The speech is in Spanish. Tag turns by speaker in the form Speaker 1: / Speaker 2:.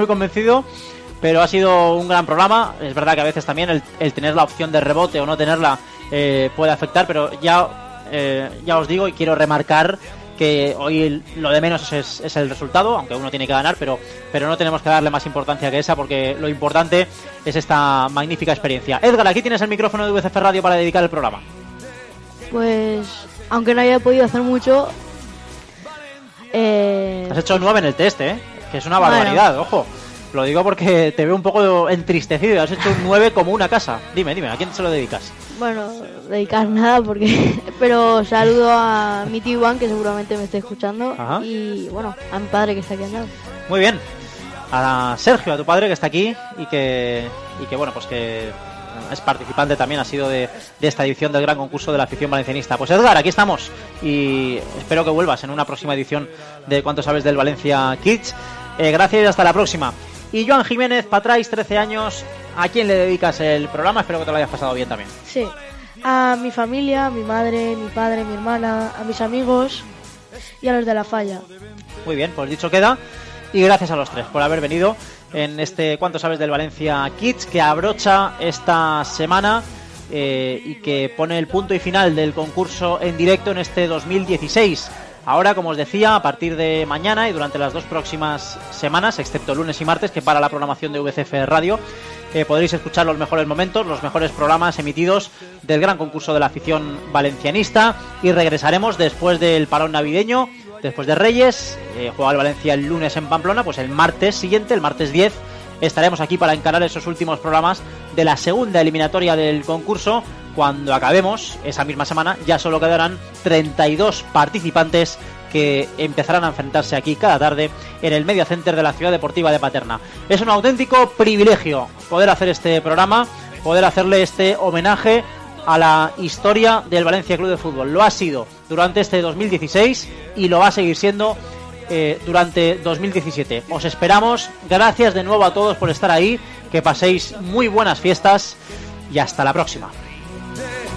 Speaker 1: muy convencido, pero ha sido un gran programa. Es verdad que a veces también el tener la opción de rebote o no tenerla puede afectar, pero ya os digo y quiero remarcar que hoy lo de menos es el resultado, aunque uno tiene que ganar, pero no tenemos que darle más importancia que esa, porque lo importante es esta magnífica experiencia. Edgar, aquí tienes el micrófono de VCF Radio para dedicar el programa.
Speaker 2: Pues, aunque no haya podido hacer mucho...
Speaker 1: Has hecho 9 en el test, que es una barbaridad, ojo. Lo digo porque te veo un poco entristecido. Has hecho un 9 como una casa. Dime, ¿a quién se lo dedicas?
Speaker 2: Bueno, dedicar nada porque... Pero saludo a mi tío Iván, que seguramente me esté escuchando. Ajá. Y bueno, a mi padre que está aquí al lado.
Speaker 1: Muy bien. A Sergio, a tu padre que está aquí y que bueno, pues que es participante también, ha sido de esta edición del gran concurso de la afición valencianista. Pues Edgar, aquí estamos y espero que vuelvas en una próxima edición de ¿Cuánto sabes del Valencia Kids? Gracias y hasta la próxima. Y Joan Jiménez, Patrais, 13 años, ¿a quién le dedicas el programa? Espero que te lo hayas pasado bien también.
Speaker 3: Sí, a mi familia, mi madre, mi padre, mi hermana, a mis amigos y a los de la falla.
Speaker 1: Muy bien, pues dicho queda. Y gracias a los tres por haber venido en este ¿Cuánto sabes del Valencia Kids? Que abrocha esta semana y que pone el punto y final del concurso en directo en este 2016. Ahora, como os decía, a partir de mañana y durante las 2 próximas semanas, excepto lunes y martes, que para la programación de VCF Radio, podréis escuchar los mejores momentos, los mejores programas emitidos del gran concurso de la afición valencianista, y regresaremos después del parón navideño, después de Reyes. Juega el Valencia el lunes en Pamplona, pues el martes siguiente, el martes 10, estaremos aquí para encarar esos últimos programas de la segunda eliminatoria del concurso. Cuando acabemos esa misma semana ya solo quedarán 32 participantes que empezarán a enfrentarse aquí cada tarde en el Media Center de la Ciudad Deportiva de Paterna. Es un auténtico privilegio poder hacer este programa, poder hacerle este homenaje a la historia del Valencia Club de Fútbol. Lo ha sido durante este 2016 y lo va a seguir siendo durante 2017. Os esperamos. Gracias de nuevo a todos por estar ahí. Que paséis muy buenas fiestas y hasta la próxima.